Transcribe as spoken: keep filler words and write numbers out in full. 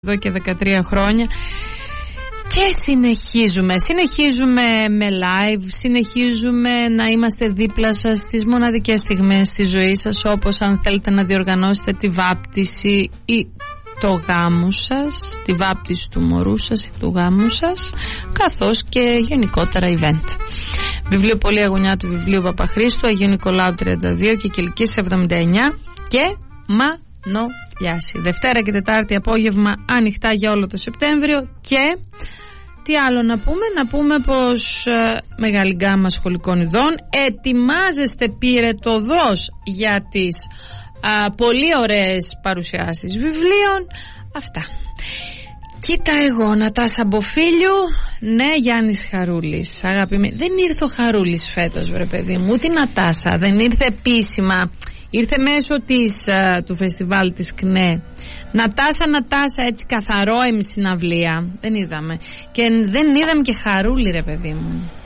εδώ και δεκατρία χρόνια και συνεχίζουμε, συνεχίζουμε με live, συνεχίζουμε να είμαστε δίπλα σας στις μοναδικές στιγμές της ζωής σας, όπως αν θέλετε να διοργανώσετε τη βάπτιση ή το γάμο σας, τη βάπτιση του μωρού σας ή του γάμου σας, καθώς και γενικότερα event. Βιβλίο Πολύ Αγωνιά του βιβλίου Παπαχρήστου, Αγίου Νικολάου τριάντα δύο και Κιλκής εβδομήντα εννιά και Μανολιάση. Δευτέρα και Τετάρτη απόγευμα ανοιχτά για όλο το Σεπτέμβριο. Και τι άλλο να πούμε? Να πούμε πως ε, μεγάλη γκάμα σχολικών ειδών. Ετοιμάζεστε πυρετωδώς για τις α, πολύ ωραίες παρουσιάσεις βιβλίων. Αυτά. Κοίτα εγώ, Νατάσα Μποφίλιου. Ναι, Γιάννης Χαρούλης, αγαπημένη. Δεν ήρθε ο Χαρούλης φέτος, βρε παιδί μου, ούτε η Νατάσα. Δεν ήρθε επίσημα. Ήρθε μέσω της, uh, του φεστιβάλ της ΚΝΕ. Νατάσα, Νατάσα, έτσι καθαρό εμ συναυλία. Δεν είδαμε. Και δεν είδαμε και Χαρούλη, ρε παιδί μου.